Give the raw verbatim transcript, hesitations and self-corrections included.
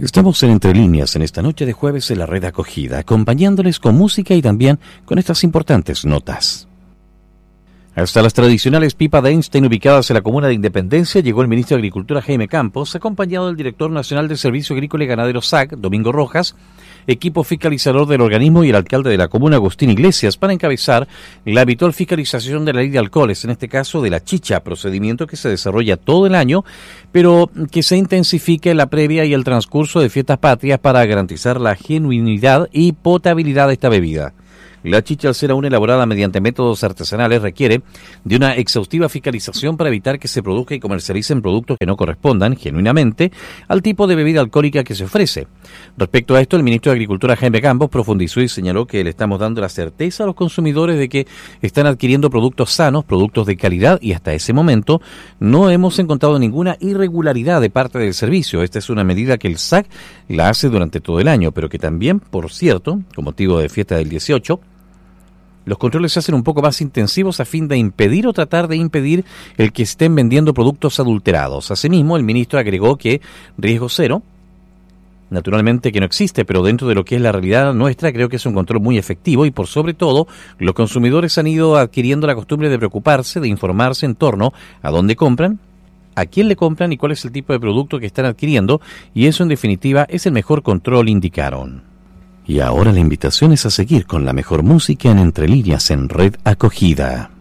Estamos en Entre Líneas en esta noche de jueves en la red acogida, acompañándoles con música y también con estas importantes notas. Hasta las tradicionales pipas de Einstein ubicadas en la comuna de Independencia llegó el ministro de Agricultura Jaime Campos, acompañado del director nacional del Servicio Agrícola y Ganadero S A C, Domingo Rojas, equipo fiscalizador del organismo y el alcalde de la comuna, Agustín Iglesias, para encabezar la habitual fiscalización de la ley de alcoholes, en este caso de la chicha, procedimiento que se desarrolla todo el año, pero que se intensifique en la previa y el transcurso de fiestas patrias para garantizar la genuinidad y potabilidad de esta bebida. La chicha, al ser aún elaborada mediante métodos artesanales, requiere de una exhaustiva fiscalización para evitar que se produzca y comercialicen productos que no correspondan genuinamente al tipo de bebida alcohólica que se ofrece. Respecto a esto, el ministro de Agricultura, Jaime Campos, profundizó y señaló que le estamos dando la certeza a los consumidores de que están adquiriendo productos sanos, productos de calidad, y hasta ese momento no hemos encontrado ninguna irregularidad de parte del servicio. Esta es una medida que el S A C la hace durante todo el año, pero que también, por cierto, con motivo de fiesta del dieciocho, los controles se hacen un poco más intensivos a fin de impedir o tratar de impedir el que estén vendiendo productos adulterados. Asimismo, el ministro agregó que riesgo cero, naturalmente que no existe, pero dentro de lo que es la realidad nuestra, creo que es un control muy efectivo y por sobre todo, los consumidores han ido adquiriendo la costumbre de preocuparse, de informarse en torno a dónde compran, a quién le compran y cuál es el tipo de producto que están adquiriendo, y eso en definitiva es el mejor control, indicaron. Y ahora la invitación es a seguir con la mejor música en Entre Líneas en Red Acogida.